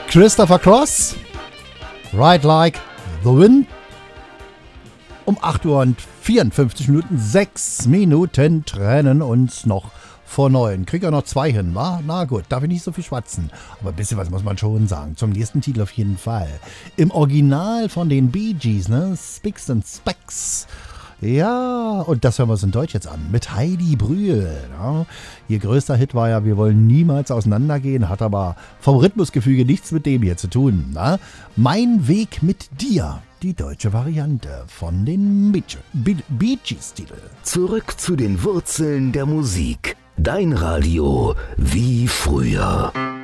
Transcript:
Christopher Cross, Ride Like the Wind. Um 8 Uhr und 54 Minuten, 6 Minuten trennen uns noch vor 9. Krieg ja noch 2 hin, wa? Na gut, darf ich nicht so viel schwatzen. Aber ein bisschen was muss man schon sagen. Zum nächsten Titel auf jeden Fall. Im Original von den Bee Gees, ne? Spicks and Specks. Ja, und das hören wir uns in Deutsch jetzt an. Mit Heidi Brühl. Ja. Ihr größter Hit war ja Wir wollen niemals auseinandergehen, hat aber vom Rhythmusgefüge nichts mit dem hier zu tun. Na? Mein Weg mit dir. Die deutsche Variante von den Bee Gees-Titel. Zurück zu den Wurzeln der Musik. Dein Radio wie früher.